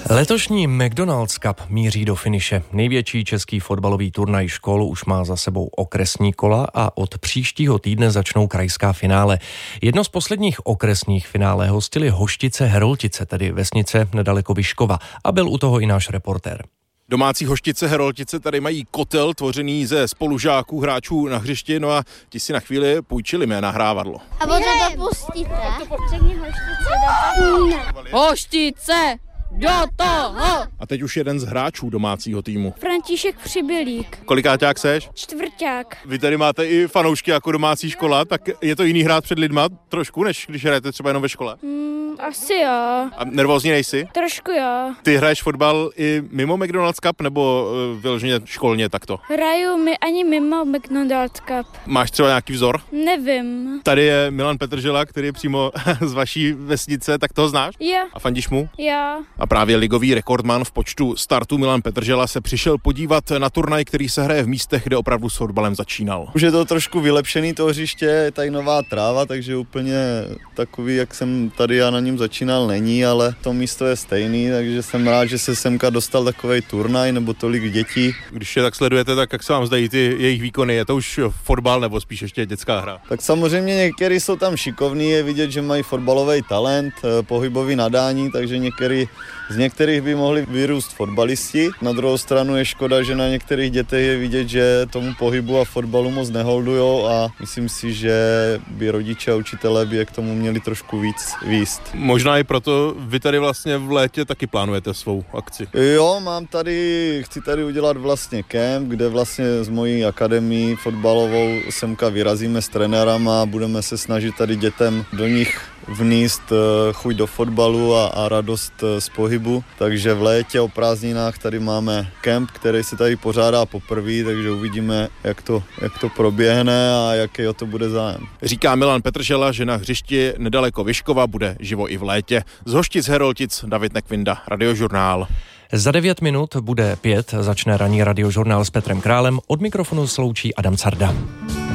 Letošní McDonald's Cup míří do finiše. Největší český fotbalový turnaj škol už má za sebou okresní kola a od příštího týdne začnou krajská finále. Jedno z posledních okresních finále hostili Hoštice Heroltice, tedy vesnice nedaleko Vyškova, a byl u toho i náš reportér. Domácí Hoštice Heroltice tady mají kotel tvořený ze spolužáků, hráčů na hřišti, no a ti si na chvíli půjčili mé nahrávadlo. A vy to pustíte? Řekni Hoštice. Hoštice! Do toho! A teď už jeden z hráčů domácího týmu. František Přibylík. Kolikáťák seš? Čtvrťák. Vy tady máte i fanoušky jako domácí škola, tak je to jiný hrát před lidma trošku, než když hrajete třeba jenom ve škole? Asi jo. A nervózní nejsi? Trošku jo. Ty hraješ fotbal i mimo McDonald's Cup nebo vyloženě školně takto? Hraju ani mimo McDonald's Cup. Máš třeba nějaký vzor? Nevím. Tady je Milan Petržela, který je přímo z vaší vesnice, tak toho znáš? Jo. A fandíš mu? Jo. A právě ligový rekordman v počtu startů Milan Petržela se přišel podívat na turnaj, který se hraje v místech, kde opravdu s fotbalem začínal. Už je to trošku vylepšený to hřiště, je tady nová tráva, takže úplně takový, jak jsem tady já na něm začínal, není, ale to místo je stejný, takže jsem rád, že se semka dostal takovej turnaj nebo tolik dětí. Když je tak sledujete, tak jak se vám zdají ty jejich výkony? Je to už fotbal nebo spíš ještě dětská hra? Tak samozřejmě někteří jsou tam šikovní, je vidět, že mají fotbalový talent, pohybový nadání, takže z některých by mohli vyrůst fotbalisti. Na druhou stranu je škoda, že na některých dětech je vidět, že tomu pohybu a fotbalu moc neholdujou a myslím si, že by rodiče a učitelé by je k tomu měli trošku víc víst. Možná i proto vy tady vlastně v létě taky plánujete svou akci. Jo, chci tady udělat vlastně kemp, kde vlastně z mojí akademii fotbalovou semka vyrazíme s trenérama a budeme se snažit tady dětem do nich vníst chuť do fotbalu a radost z pohybu. Takže v létě o prázdninách tady máme kemp, který se tady pořádá poprvé, takže uvidíme, jak to proběhne a jaký o to bude zájem. Říká Milan Petržela, že na hřišti nedaleko Vyškova bude živo i v létě. Z Hoštic Heroltic David Nekvinda, Radiožurnál. Za 9 minut bude 5, začne ranní Radiožurnál s Petrem Králem, od mikrofonu sloučí Adam Carda.